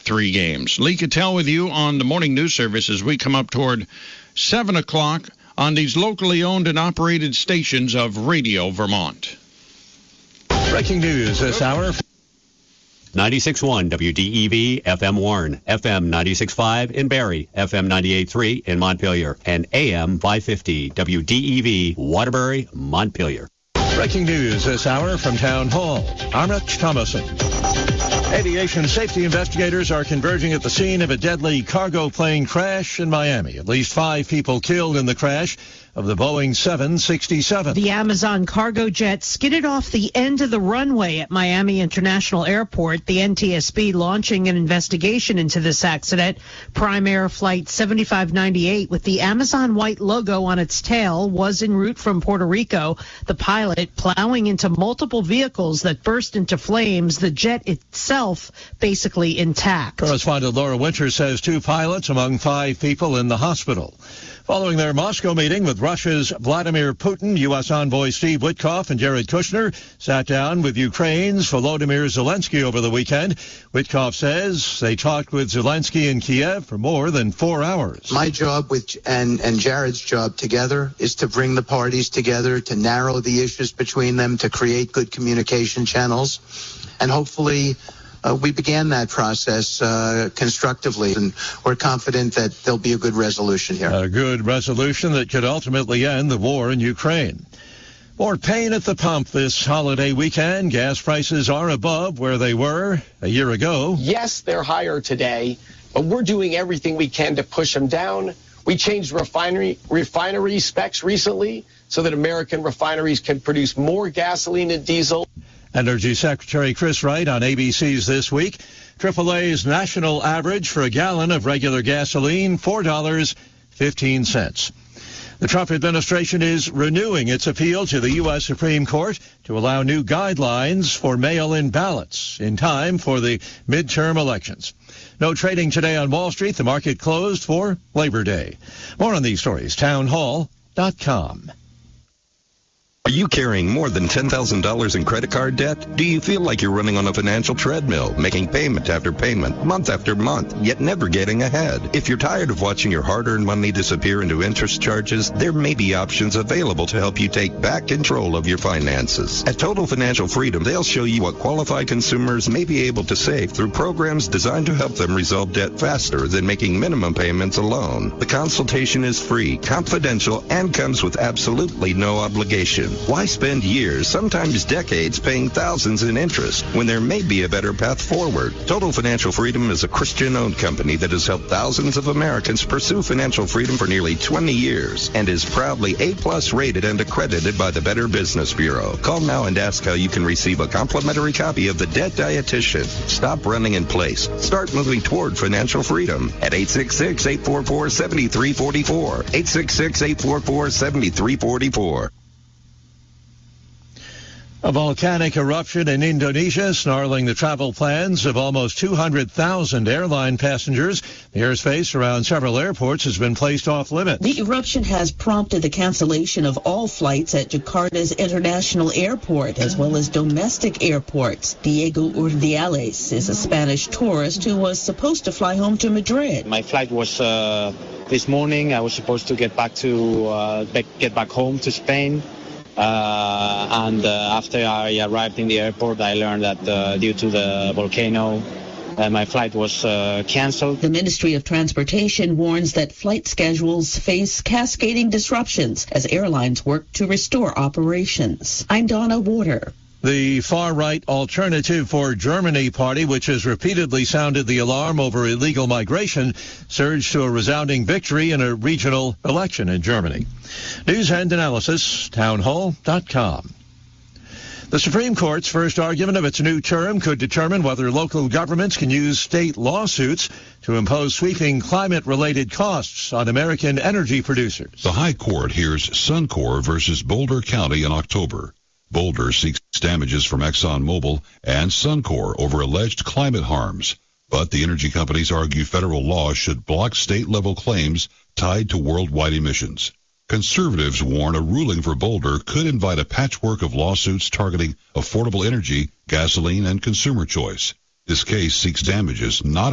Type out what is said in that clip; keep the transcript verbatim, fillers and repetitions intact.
three games. Lee Cattell with you on the morning news service as we come up toward seven o'clock on these locally owned and operated stations of Radio Vermont. Breaking news this hour. ninety-six point one W D E V, F M Warren, F M ninety-six point five in Barrie, F M ninety-eight point three in Montpelier, and A M five fifty W D E V, Waterbury, Montpelier. Breaking news this hour from Town Hall. Armich Thomason. Aviation safety investigators are converging at the scene of a deadly cargo plane crash in Miami. At least five people killed in the crash of the Boeing seven sixty-seven. The Amazon cargo jet skidded off the end of the runway at Miami International Airport. The N T S B launching an investigation into this accident. Prime Air Flight seventy-five ninety-eight with the Amazon white logo on its tail was en route from Puerto Rico. The pilot plowing into multiple vehicles that burst into flames. The jet itself basically intact. Correspondent Laura Winter says two pilots among five people in the hospital. Following their Moscow meeting with Russia's Vladimir Putin, U S envoy Steve Witkoff and Jared Kushner sat down with Ukraine's Volodymyr Zelensky over the weekend. Witkoff says they talked with Zelensky in Kiev for more than four hours. My job with and, and Jared's job together is to bring the parties together, to narrow the issues between them, to create good communication channels, and hopefully Uh, we began that process uh, constructively, and we're confident that there'll be a good resolution here. A good resolution that could ultimately end the war in Ukraine. More pain at the pump this holiday weekend. Gas prices are above where they were a year ago. Yes, they're higher today, but we're doing everything we can to push them down. We changed refinery refinery specs recently so that American refineries can produce more gasoline and diesel. Energy Secretary Chris Wright on A B C's This Week. triple A's national average for a gallon of regular gasoline, four dollars and fifteen cents. The Trump administration is renewing its appeal to the U S Supreme Court to allow new guidelines for mail-in ballots in time for the midterm elections. No trading today on Wall Street. The market closed for Labor Day. More on these stories, town hall dot com. Are you carrying more than ten thousand dollars in credit card debt? Do you feel like you're running on a financial treadmill, making payment after payment, month after month, yet never getting ahead? If you're tired of watching your hard-earned money disappear into interest charges, there may be options available to help you take back control of your finances. At Total Financial Freedom, they'll show you what qualified consumers may be able to save through programs designed to help them resolve debt faster than making minimum payments alone. The consultation is free, confidential, and comes with absolutely no obligation. Why spend years, sometimes decades, paying thousands in interest when there may be a better path forward? Total Financial Freedom is a Christian-owned company that has helped thousands of Americans pursue financial freedom for nearly twenty years and is proudly A-plus rated and accredited by the Better Business Bureau. Call now and ask how you can receive a complimentary copy of The Debt Dietitian. Stop running in place. Start moving toward financial freedom at eight six six, eight four four, seven three four four, eight six six, eight four four, seven three four four. A volcanic eruption in Indonesia snarling the travel plans of almost two hundred thousand airline passengers. The airspace around several airports has been placed off limits. The eruption has prompted the cancellation of all flights at Jakarta's International Airport as well as domestic airports. Diego Urdiales is a Spanish tourist who was supposed to fly home to Madrid. My flight was uh, this morning. I was supposed to get back to uh, get back home to Spain. Uh, and uh, after I arrived in the airport, I learned that uh, due to the volcano, uh, my flight was uh, canceled. The Ministry of Transportation warns that flight schedules face cascading disruptions as airlines work to restore operations. I'm Donna Water. The far-right Alternative for Germany party, which has repeatedly sounded the alarm over illegal migration, surged to a resounding victory in a regional election in Germany. News and analysis, town hall dot com. The Supreme Court's first argument of its new term could determine whether local governments can use state lawsuits to impose sweeping climate-related costs on American energy producers. The High Court hears Suncor versus Boulder County in October. Boulder seeks damages from ExxonMobil and Suncor over alleged climate harms, but the energy companies argue federal law should block state-level claims tied to worldwide emissions. Conservatives warn a ruling for Boulder could invite a patchwork of lawsuits targeting affordable energy, gasoline, and consumer choice. This case seeks damages not